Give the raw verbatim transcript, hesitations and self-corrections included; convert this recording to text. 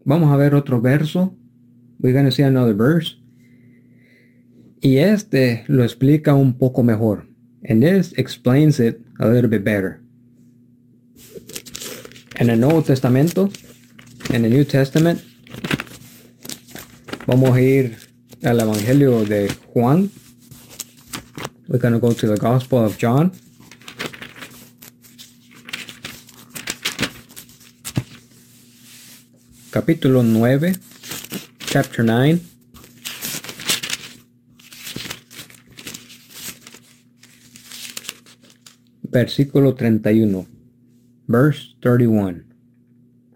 Vamos a ver otro verso. We're going to see another verse. Y este lo explica un poco mejor. And this explains it a little bit better. En el Nuevo Testamento, en el New Testament, vamos a ir al Evangelio de Juan. We're going to go to the Gospel of John. Capítulo nueve, chapter nine. Versículo treinta y uno. Verse thirty-one.